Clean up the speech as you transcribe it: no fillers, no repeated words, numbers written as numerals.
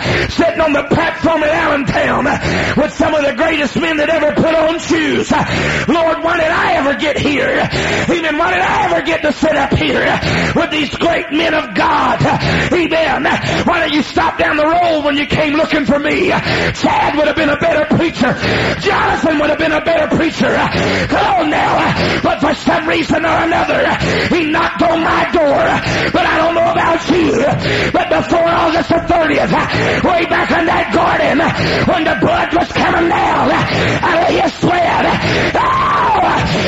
sitting on the platform at Allentown with some of the greatest men that ever put on shoes. Lord, why did I ever get here? Amen. Why did I ever get to sit up here with these great men of God? Amen. Why don't you stop down the road when you came looking for me? Chad would have been a better preacher. Jonathan would have been a better preacher. Come on now. But for some reason or another, he knocked on my door. But I don't know about you. But before August the 30th, way back in that garden, when the blood was coming down out of his sweat,